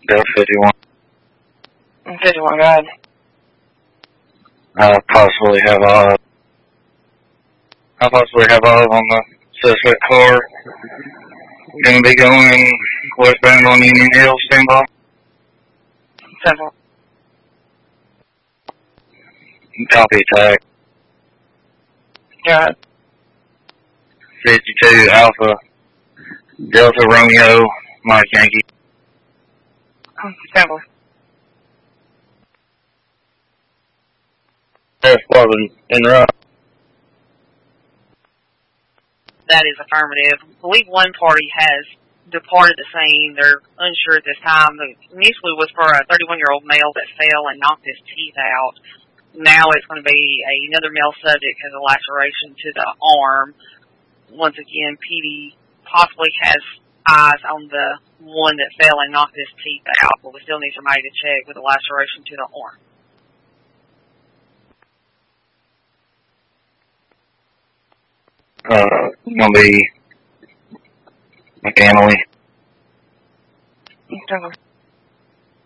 Delta 51. 51, go ahead. I possibly have all on the suspect car. Going to be going westbound on Union Hill, standby. 10. Copy tag. Go ahead. 52 Alpha Delta Romeo Mike Yankee. 10. Department en route. That is affirmative. I believe one party has departed the scene. They're unsure at this time. Initially was for a 31-year-old male that fell and knocked his teeth out. Now it's going to be another male subject has a laceration to the arm. Once again, PD possibly has eyes on the one that fell and knocked his teeth out, but we still need somebody to check with a laceration to the arm. Gonna be McAnally. 10.